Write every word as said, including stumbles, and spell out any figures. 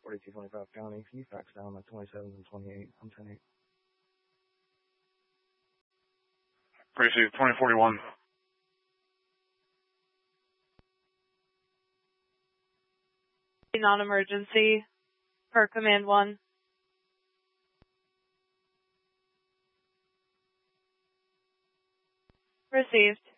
forty-two twenty-five County. Can you fax down the twenty-seven and twenty-eight? I'm ten eight. Received twenty forty-one. Non-emergency per command one. Received.